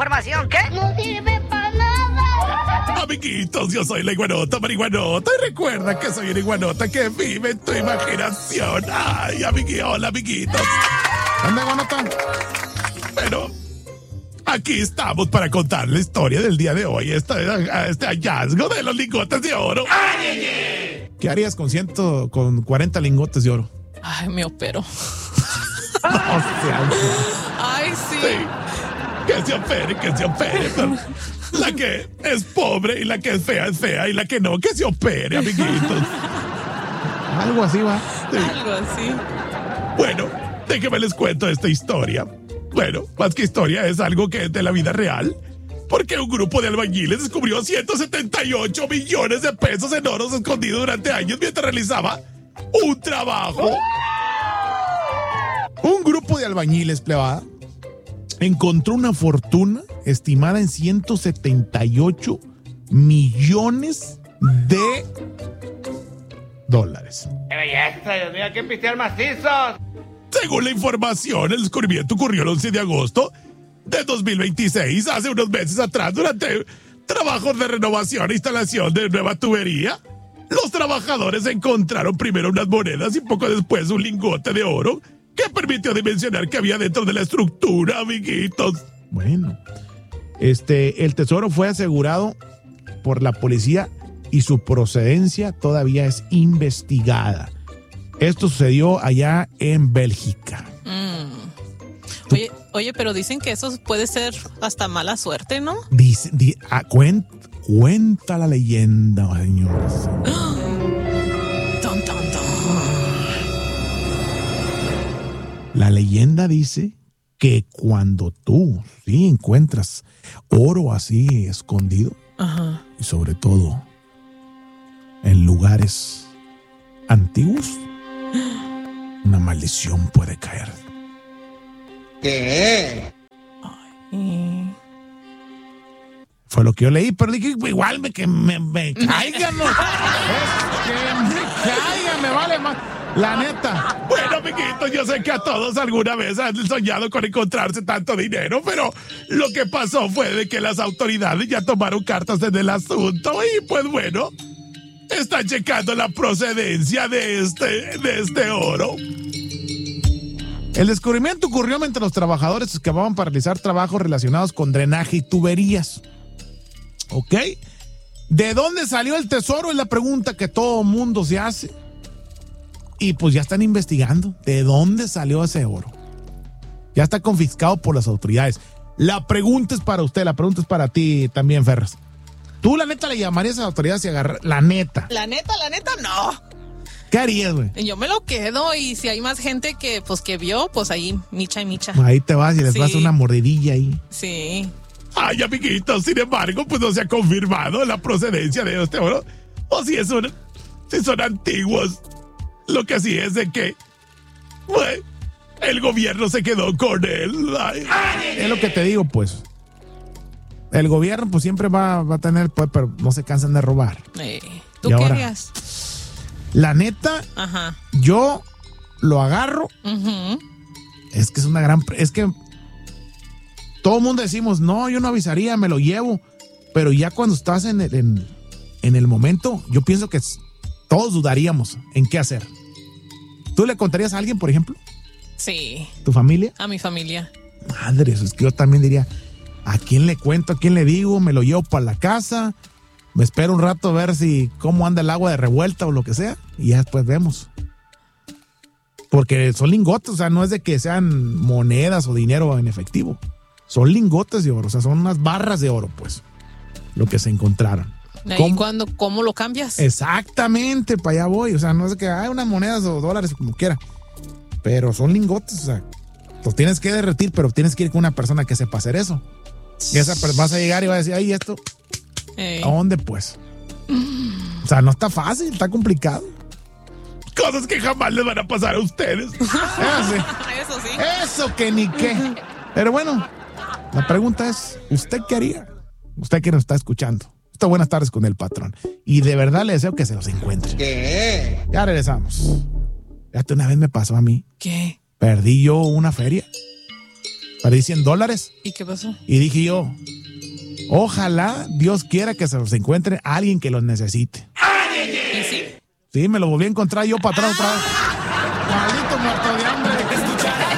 información, ¿qué? No sirve para nada. Amiguitos, yo soy la iguanota marihuanota y recuerda que soy una iguanota que vive en tu imaginación. Ay, hola, amiguitos. ¿Dónde, iguanota? Bueno, aquí estamos para contar la historia del día de hoy, este hallazgo de los lingotes de oro. ¿Qué harías con 40 lingotes de oro? Ay, me opero. Ay, sí. Que se opere. La que es pobre y la que es fea y la que no, que se opere, amiguitos. Algo así va. Sí. Algo así. Bueno, déjenme les cuento esta historia. Bueno, más que historia, es algo que es de la vida real. Porque un grupo de albañiles descubrió 178 millones de pesos en oro escondido durante años mientras realizaba un trabajo. Un grupo de albañiles, plebada, encontró una fortuna estimada en 178 millones de dólares. ¡Qué belleza, Dios mío! ¡Hay que pistear macizos! Según la información, el descubrimiento ocurrió el 11 de agosto de 2026, hace unos meses atrás, durante trabajos de renovación e instalación de nueva tubería. Los trabajadores encontraron primero unas monedas y poco después un lingote de oro que permitió dimensionar qué había dentro de la estructura, amiguitos. Bueno, el tesoro fue asegurado por la policía y su procedencia todavía es investigada. Esto sucedió allá en Bélgica. Oye, pero dicen que eso puede ser hasta mala suerte, ¿no? Cuenta la leyenda, señores. La leyenda dice que cuando tú encuentras oro así escondido, ajá, y sobre todo en lugares antiguos, una maldición puede caer. ¿Qué? Ay. Fue lo que yo leí, pero dije, igual que me caigan, ¿no? Es que me caigan, me vale más. La neta. Bueno, amiguitos, yo sé que a todos alguna vez han soñado con encontrarse tanto dinero, pero lo que pasó fue de que las autoridades ya tomaron cartas en el asunto y pues bueno, están checando la procedencia de este oro. El descubrimiento ocurrió mientras los trabajadores excavaban para realizar trabajos relacionados con drenaje y tuberías. ¿Ok? ¿De dónde salió el tesoro? Es la pregunta que todo mundo se hace. Y pues ya están investigando de dónde salió ese oro. Ya está confiscado por las autoridades. La pregunta es para usted, la pregunta es para ti también, Ferras. ¿Tú la neta le llamarías a las autoridades y agarrar? La neta, no. ¿Qué harías, güey? Yo me lo quedo y si hay más gente que vio, pues ahí micha y micha. Ahí te vas y les vas a una mordidilla ahí. Sí. Ay, amiguitos, sin embargo, pues no se ha confirmado la procedencia de este oro. O si son antiguos. Lo que sí es de que bueno, el gobierno se quedó con él. Ay. Es lo que te digo, pues. El gobierno pues siempre va a tener, pues, pero no se cansan de robar. ¿Tú qué harías? La neta, ajá, yo lo agarro. Uh-huh. Es que es que todo el mundo decimos, no, yo no avisaría, me lo llevo. Pero ya cuando estás en el momento, yo pienso que todos dudaríamos en qué hacer. ¿Tú le contarías a alguien, por ejemplo? Sí. ¿Tu familia? A mi familia. Madre, eso es que yo también diría, ¿a quién le cuento? ¿A quién le digo? ¿Me lo llevo para la casa? Me espero un rato a ver cómo anda el agua de revuelta o lo que sea. Y ya después vemos. Porque son lingotes, o sea, no es de que sean monedas o dinero en efectivo. Son lingotes de oro, o sea, son unas barras de oro, pues. Lo que se encontraron. ¿Cómo lo cambias? Exactamente, para allá voy. O sea, no es que hay unas monedas o dólares como quiera. Pero son lingotes, o sea, los tienes que derretir, pero tienes que ir con una persona que sepa hacer eso. Y vas a llegar y va a decir, ay, esto. ¿A dónde, pues? O sea, no está fácil, está complicado. Cosas que jamás les van a pasar a ustedes. Eso sí. Eso que ni qué. Pero bueno, la pregunta es, ¿usted qué haría? Usted que nos está escuchando. Buenas tardes con el patrón. Y de verdad le deseo que se los encuentre. ¿Qué? Ya regresamos. Fíjate, una vez me pasó a mí. ¿Qué? Perdí yo una feria. Perdí $100. ¿Y qué pasó? Y dije yo, ojalá Dios quiera que se los encuentre a alguien que los necesite. ¿Y sí? Sí, me lo volví a encontrar yo para atrás otra vez. Maldito muerto de hambre.